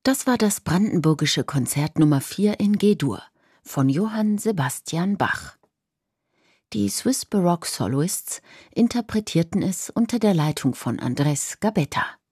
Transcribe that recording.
Das war das Brandenburgische Konzert Nummer 4 in G-Dur von Johann Sebastian Bach. Die Swiss Baroque Soloists interpretierten es unter der Leitung von Andrés Gabetta.